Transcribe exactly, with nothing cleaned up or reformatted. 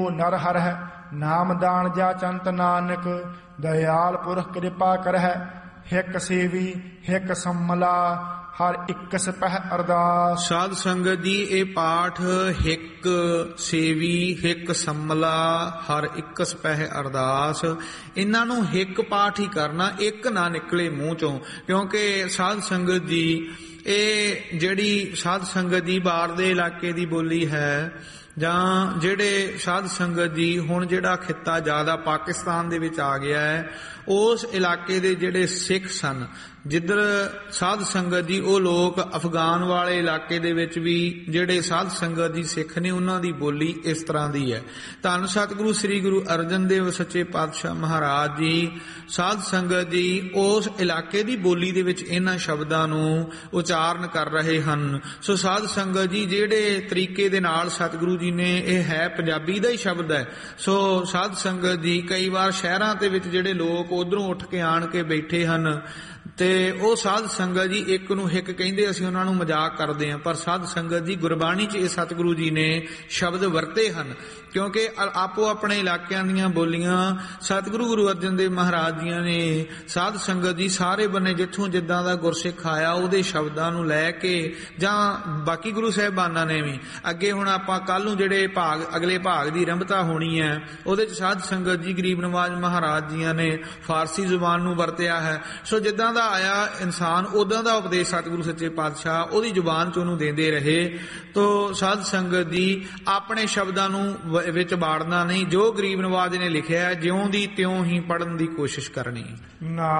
ਨਰ ਹਰਹਿ ਨਾਮ ਦਾਨ ਜਾ ਚੰਤ ਨਾਨਕ, ਦਇਆਲ ਪੁਰਖ ਕਿਰਪਾ ਕਰਹਿ ਹਿਕ ਸੇਵੀ ਹਿਕ ਸੰਮਲਾ, ਹਰ ਇੱਕ ਸਪਹਿ ਅਰਦਾਸ। ਸਾਧ ਸੰਗਤ ਜੀ ਇਹ ਪਾਠ ਹਿਕ ਸੇਵੀ ਹਿਕ ਸੰਮਲਾ ਹਰ ਇੱਕ ਸਪਹਿ ਅਰਦਾਸ, ਇਹਨਾਂ ਨੂੰ ਹਿਕ ਪਾਠ ਹੀ ਕਰਨਾ, ਇੱਕ ਨਾ ਨਿਕਲੇ ਮੂੰਹ ਚੋਂ। ਕਿਉਂਕਿ ਸਾਧ ਸੰਗਤ ਜੀ ਇਹ ਜਿਹੜੀ ਸਾਧ ਸੰਗਤ ਜੀ ਬਾਹਰ ਦੇ ਇਲਾਕੇ ਦੀ ਬੋਲੀ ਹੈ, ਜਾਂ ਜਿਹੜੇ ਸਾਧ ਸੰਗਤ ਜੀ ਹੁਣ ਜਿਹੜਾ ਖਿੱਤਾ ਜ਼ਿਆਦਾ ਪਾਕਿਸਤਾਨ ਦੇ ਵਿੱਚ ਆ ਗਿਆ ਹੈ, ਉਸ ਇਲਾਕੇ ਦੇ ਜਿਹੜੇ ਸਿੱਖ ਸਨ, ਜਿੱਧਰ ਸਾਧ ਸੰਗਤ ਜੀ ਉਹ ਲੋਕ ਅਫਗਾਨ ਵਾਲੇ ਇਲਾਕੇ ਦੇ ਵਿੱਚ ਵੀ ਜਿਹੜੇ ਸਾਧ ਸੰਗਤ ਜੀ ਸਿੱਖ ਨੇ, ਉਹਨਾਂ ਦੀ ਬੋਲੀ ਇਸ ਤਰ੍ਹਾਂ ਦੀ ਹੈ। ਧੰਨ ਸਤਿਗੁਰੂ ਸ੍ਰੀ ਗੁਰੂ ਅਰਜਨ ਦੇਵ ਸੱਚੇ ਪਾਤਸ਼ਾਹ ਮਹਾਰਾਜ ਜੀ ਸਾਧ ਸੰਗਤ ਜੀ ਉਸ ਇਲਾਕੇ ਦੀ ਬੋਲੀ ਦੇ ਵਿੱਚ ਇਹਨਾਂ ਸ਼ਬਦਾਂ ਨੂੰ ਉਚਾਰਨ ਕਰ ਰਹੇ ਹਨ। ਸੋ ਸਾਧ ਸੰਗਤ ਜੀ ਜਿਹੜੇ ਤਰੀਕੇ ਦੇ ਨਾਲ ਸਤਿਗੁਰੂ ਜੀ ਨੇ, ਇਹ ਹੈ ਪੰਜਾਬੀ ਦਾ ਹੀ ਸ਼ਬਦ ਹੈ। ਸੋ ਸਾਧ ਸੰਗਤ ਜੀ ਕਈ ਵਾਰ ਸ਼ਹਿਰਾਂ ਦੇ ਵਿੱਚ ਜਿਹੜੇ ਲੋਕ ਉਧਰੋਂ ਉੱਠ ਕੇ ਆਣ ਕੇ ਬੈਠੇ ਹਨ, ਤੇ ਉਹ ਸਾਧ ਸੰਗਤ ਜੀ ਇੱਕ ਨੂੰ ਹਿੱਕ ਕਹਿੰਦੇ, ਅਸੀਂ ਉਹਨਾਂ ਨੂੰ ਮਜ਼ਾਕ ਕਰਦੇ ਹਾਂ, ਪਰ ਸਾਧ ਸੰਗਤ ਜੀ ਗੁਰਬਾਣੀ 'ਚ ਇਹ ਸਤਿਗੁਰੂ ਜੀ ਨੇ ਸ਼ਬਦ ਵਰਤੇ ਹਨ। ਕਿਉਂਕਿ ਆਪੋ ਆਪਣੇ ਇਲਾਕਿਆਂ ਦੀਆਂ ਬੋਲੀਆਂ ਸਤਿਗੁਰੂ ਗੁਰੂ ਅਰਜਨ ਦੇਵ ਮਹਾਰਾਜ ਜੀਆਂ ਨੇ ਸਾਧ ਸੰਗਤ ਜੀ ਸਾਰੇ ਬੰਨੇ ਜਿੱਥੋਂ ਜਿੱਦਾਂ ਦਾ ਗੁਰਸਿੱਖ ਆਇਆ ਉਹਦੇ ਸ਼ਬਦਾਂ ਨੂੰ ਲੈ ਕੇ, ਜਾਂ ਬਾਕੀ ਗੁਰੂ ਸਾਹਿਬਾਨਾਂ ਨੇ ਵੀ ਅੱਗੇ, ਹੁਣ ਆਪਾਂ ਕੱਲ ਨੂੰ ਜਿਹੜੇ ਭਾਗ ਅਗਲੇ ਭਾਗ ਦੀ ਆਰੰਭਤਾ ਹੋਣੀ ਹੈ, ਉਹਦੇ 'ਚ ਸਾਧ ਸੰਗਤ ਜੀ ਗਰੀਬ ਨਵਾਜ ਮਹਾਰਾਜ ਜੀਆਂ ਨੇ ਫਾਰਸੀ ਜ਼ੁਬਾਨ ਨੂੰ ਵਰਤਿਆ ਹੈ। ਸੋ ਜਿੱਦਾਂ ਦਾ ਆਇਆ ਇਨਸਾਨ ਉਦਾਂ ਦਾ ਉਪਦੇਸ਼ ਸਤਿਗੁਰੂ ਸੱਚੇ ਪਾਤਸ਼ਾਹ ਉਹਦੀ ਜ਼ੁਬਾਨ 'ਚ ਉਹਨੂੰ ਦਿੰਦੇ ਰਹੇ। ਤੋ ਸਾਧ ਸੰਗਤ ਜੀ ਆਪਣੇ ਸ਼ਬਦਾਂ ਨੂੰ ਵਿੱਚ ਬਾੜਨਾ ਨਹੀਂ, ਜੋ ਗਰੀਬ ਨਵਾਜ ਨੇ ਲਿਖਿਆ ਜਿਉਂ ਦੀ ਤਿਉਂ ਹੀ ਪੜ੍ਹਨ ਦੀ ਕੋਸ਼ਿਸ਼ ਕਰਨੀ।